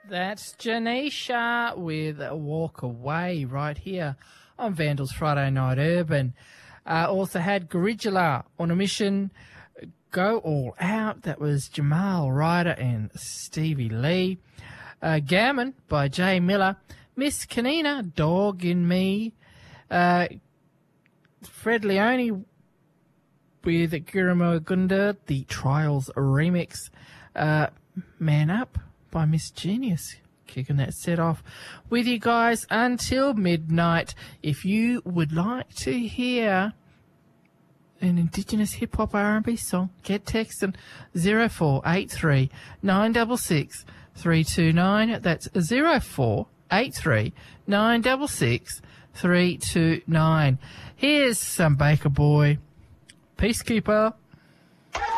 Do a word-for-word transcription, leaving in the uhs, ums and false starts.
That's Janisha with Walk Away right here on Vandals Friday Night Urban. Uh, also had Gorilla on a Mission, Go All Out. That was Jamal Ryder and Stevie Lee. Uh, Gammon by Jay Miller. Miss Kanina, Dog in Me. Uh, Fred Leone with Guramo Gunda, the Trials remix. Uh, Man Up by Miss Genius, kicking that set off with you guys until midnight. If you would like to hear an Indigenous hip hop R and B song, get texting zero four eight three nine six six three two nine. That's zero four eight three nine six six three two nine. Here's some Baker Boy, Peacekeeper.